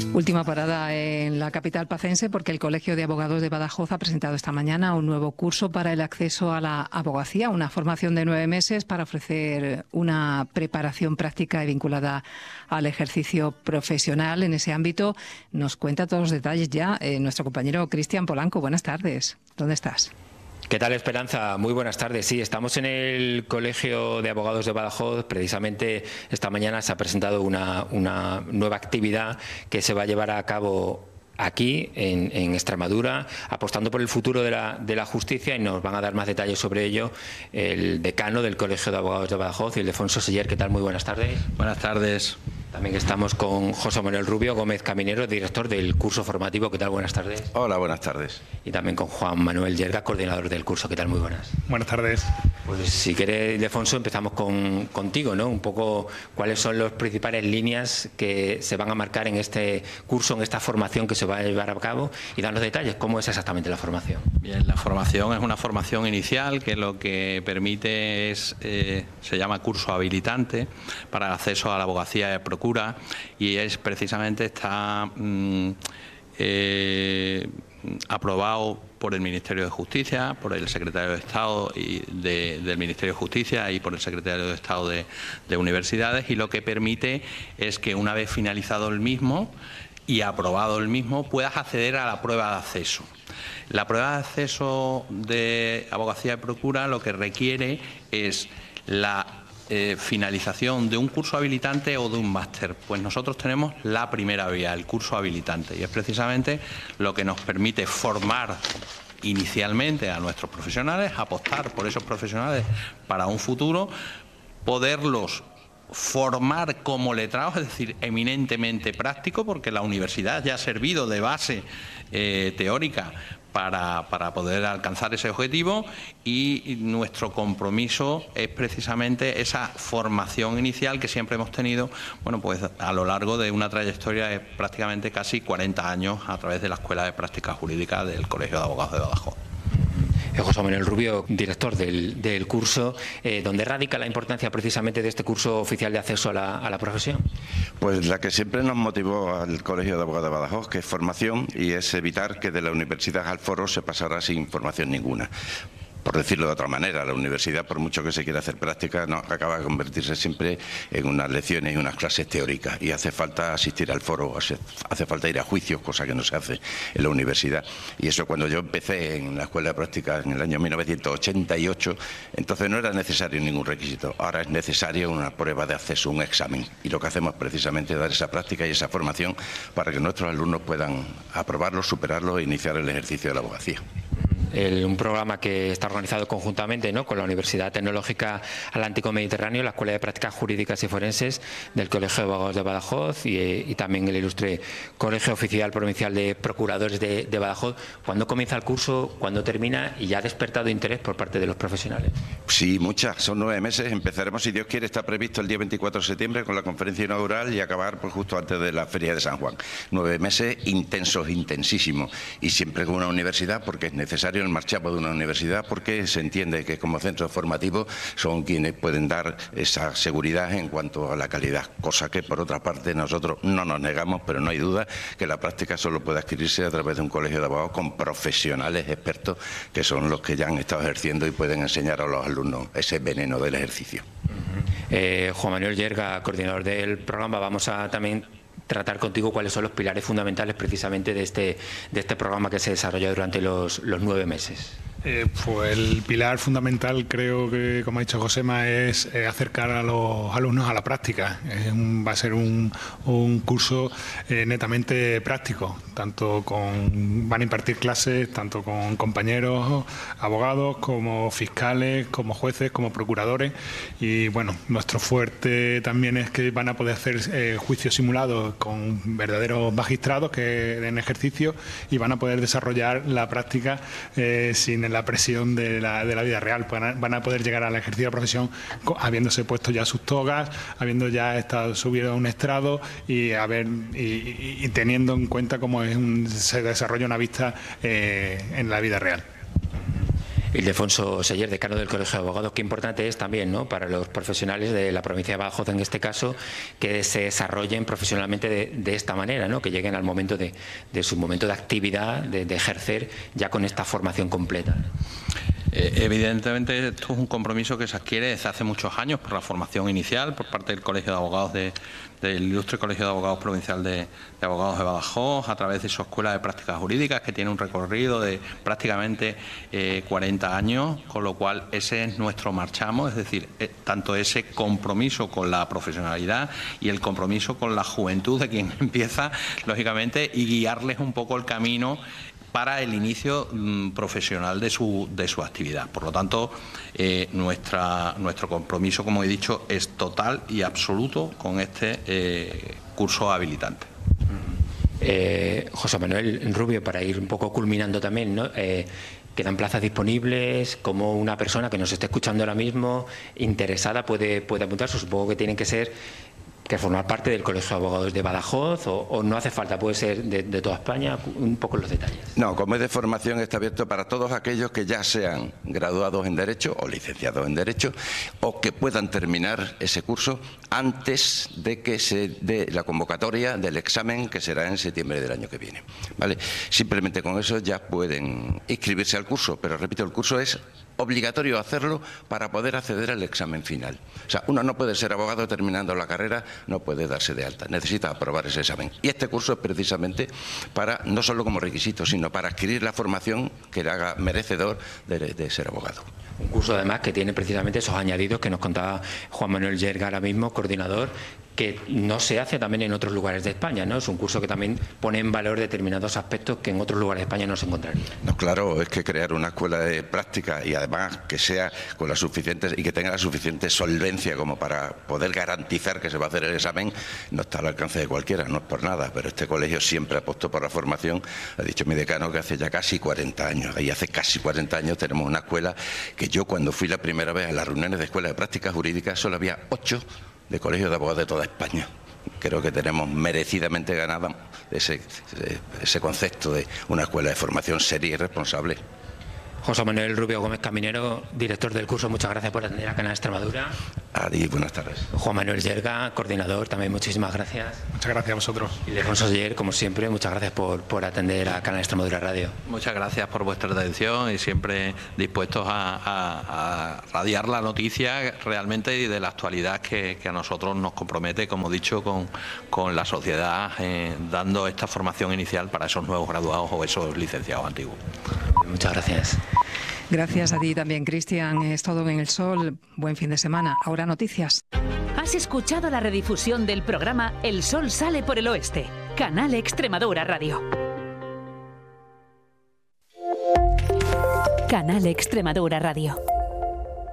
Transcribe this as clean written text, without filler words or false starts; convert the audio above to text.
Última parada en la capital pacense porque el Colegio de Abogados de Badajoz ha presentado esta mañana un nuevo curso para el acceso a la abogacía, una formación de 9 meses para ofrecer una preparación práctica y vinculada al ejercicio profesional en ese ámbito. Nos cuenta todos los detalles ya nuestro compañero Cristian Polanco. Buenas tardes. ¿Dónde estás? ¿Qué tal, Esperanza? Muy buenas tardes. Sí, estamos en el Colegio de Abogados de Badajoz. Precisamente esta mañana se ha presentado una nueva actividad que se va a llevar a cabo aquí, en Extremadura, apostando por el futuro de la justicia, y nos van a dar más detalles sobre ello el decano del Colegio de Abogados de Badajoz, Ildefonso Seller. ¿Qué tal? Muy buenas tardes. Buenas tardes. También estamos con José Manuel Rubio Gómez Caminero, director del curso formativo. ¿Qué tal? Buenas tardes. Hola, buenas tardes. Y también con Juan Manuel Yerga, coordinador del curso. ¿Qué tal? Muy buenas. Buenas tardes. Pues si quieres, Ildefonso, empezamos contigo, ¿no? Un poco cuáles son las principales líneas que se van a marcar en este curso, en esta formación que se va a llevar a cabo, y darnos detalles. ¿Cómo es exactamente la formación? Bien, la formación es una formación inicial que lo que permite es, se llama curso habilitante para el acceso a la abogacía de procura, y es precisamente está aprobado por el Ministerio de Justicia, por el Secretario de Estado del Ministerio de Justicia y por el Secretario de Estado de Universidades, y lo que permite es que una vez finalizado el mismo y aprobado el mismo, puedas acceder a la prueba de acceso. La prueba de acceso de abogacía de procura lo que requiere es la finalización de un curso habilitante o de un máster. Pues nosotros tenemos la primera vía, el curso habilitante, y es precisamente lo que nos permite formar inicialmente a nuestros profesionales, apostar por esos profesionales para un futuro, poderlos formar como letrados, es decir, eminentemente práctico, porque la universidad ya ha servido de base teórica para poder alcanzar ese objetivo, y nuestro compromiso es precisamente esa formación inicial que siempre hemos tenido, bueno, pues a lo largo de una trayectoria de prácticamente casi 40 años a través de la Escuela de Práctica Jurídica del Colegio de Abogados de Badajoz. José Manuel Rubio, director del curso, ¿dónde radica la importancia precisamente de este curso oficial de acceso a la profesión? Pues la que siempre nos motivó al Colegio de Abogados de Badajoz, que es formación, y es evitar que de la universidad al foro se pasara sin formación ninguna. Por decirlo de otra manera, la universidad, por mucho que se quiera hacer práctica, no acaba de convertirse siempre en unas lecciones y unas clases teóricas, y hace falta asistir al foro, hace falta ir a juicios, cosa que no se hace en la universidad. Y eso, cuando yo empecé en la escuela de práctica en el año 1988, entonces no era necesario ningún requisito. Ahora es necesaria una prueba de acceso, un examen, y lo que hacemos precisamente es dar esa práctica y esa formación para que nuestros alumnos puedan aprobarlo, superarlo e iniciar el ejercicio de la abogacía. Un programa que está organizado conjuntamente, ¿no?, con la Universidad Tecnológica Atlántico Mediterráneo, la Escuela de Prácticas Jurídicas y Forenses del Colegio de Abogados de Badajoz y también el ilustre Colegio Oficial Provincial de Procuradores de Badajoz. ¿Cuándo comienza el curso? ¿Cuándo termina? ¿Y ya ha despertado interés por parte de los profesionales? Sí, muchas. Son 9 meses. Empezaremos, si Dios quiere, está previsto el día 24 de septiembre con la conferencia inaugural, y acabar pues justo antes de la Feria de San Juan. 9 meses intensos, intensísimos, y siempre con una universidad, porque es necesario el marchamo de una universidad, porque se entiende que como centros formativos son quienes pueden dar esa seguridad en cuanto a la calidad, cosa que por otra parte nosotros no nos negamos, pero no hay duda que la práctica solo puede adquirirse a través de un colegio de abogados con profesionales expertos, que son los que ya han estado ejerciendo y pueden enseñar a los alumnos ese veneno del ejercicio. Juan Manuel Yerga, coordinador del programa, vamos a también tratar contigo cuáles son los pilares fundamentales precisamente de este programa que se desarrolla durante los 9 meses. Pues el pilar fundamental, creo que, como ha dicho Josema, es acercar a los alumnos a la práctica. Va a ser un curso netamente práctico, van a impartir clases tanto con compañeros abogados como fiscales, como jueces, como procuradores, y bueno, nuestro fuerte también es que van a poder hacer juicios simulados con verdaderos magistrados que en ejercicio, y van a poder desarrollar la práctica sin la presión de la vida real. Van a poder llegar al ejercicio de la profesión habiéndose puesto ya sus togas, habiendo ya estado subido a un estrado y teniendo en cuenta cómo se desarrolla una vista en la vida real. Ildefonso Seller, decano del Colegio de Abogados, qué importante es también, ¿no?, para los profesionales de la provincia de Badajoz, en este caso, que se desarrollen profesionalmente de esta manera, ¿no?, que lleguen al momento de su momento de actividad, de ejercer ya con esta formación completa. Evidentemente esto es un compromiso que se adquiere desde hace muchos años por la formación inicial por parte del Colegio de Abogados del Ilustre Colegio de Abogados Provincial de Abogados de Badajoz, a través de su Escuela de Prácticas Jurídicas, que tiene un recorrido de prácticamente 40 años, con lo cual ese es nuestro marchamo, es decir, tanto ese compromiso con la profesionalidad y el compromiso con la juventud de quien empieza, lógicamente, y guiarles un poco el camino para el inicio profesional de su actividad. Por lo tanto, nuestro compromiso, como he dicho, es total y absoluto con este curso habilitante. José Manuel Rubio, para ir un poco culminando también, ¿no? ¿Quedan plazas disponibles? ¿Cómo una persona que nos esté escuchando ahora mismo, interesada, puede apuntarse? Supongo que tienen que formar parte del Colegio de Abogados de Badajoz, o no hace falta, puede ser de toda España, un poco los detalles. No, como es de formación, está abierto para todos aquellos que ya sean graduados en Derecho o licenciados en Derecho, o que puedan terminar ese curso antes de que se dé la convocatoria del examen, que será en septiembre del año que viene, ¿vale? Simplemente con eso ya pueden inscribirse al curso, pero repito, el curso es obligatorio hacerlo para poder acceder al examen final. O sea, uno no puede ser abogado terminando la carrera, no puede darse de alta, necesita aprobar ese examen. Y este curso es precisamente para, no solo como requisito, sino para adquirir la formación que le haga merecedor de ser abogado. Un curso además que tiene precisamente esos añadidos que nos contaba Juan Manuel Yerga ahora mismo, coordinador, que no se hace también en otros lugares de España, ¿no? Es un curso que también pone en valor determinados aspectos que en otros lugares de España no se encontrarían. No, claro, es que crear una escuela de práctica y además que sea con las suficientes y que tenga la suficiente solvencia como para poder garantizar que se va a hacer el examen, no está al alcance de cualquiera, no es por nada, pero este colegio siempre apostó por la formación. Ha dicho mi decano que hace ya casi 40 años, y hace casi 40 años tenemos una escuela que yo, cuando fui la primera vez a las reuniones de escuela de prácticas jurídicas, solo había 8 de colegios de abogados de toda España. Creo que tenemos merecidamente ganado ese concepto de una escuela de formación seria y responsable. José Manuel Rubio Gómez Caminero, director del curso, muchas gracias por atender a Canal Extremadura. Adiós, buenas tardes. Juan Manuel Yerga, coordinador, también muchísimas gracias. Muchas gracias a vosotros. Y Ildefonso Seller, como siempre, muchas gracias por atender a Canal Extremadura Radio. Muchas gracias por vuestra atención y siempre dispuestos a radiar la noticia realmente y de la actualidad que a nosotros nos compromete, como he dicho, con la sociedad, dando esta formación inicial para esos nuevos graduados o esos licenciados antiguos. Muchas gracias. Gracias a ti también, Cristian. Es todo en El Sol. Buen fin de semana. Ahora noticias. Has escuchado la redifusión del programa El Sol sale por el oeste. Canal Extremadura Radio. Canal Extremadura Radio.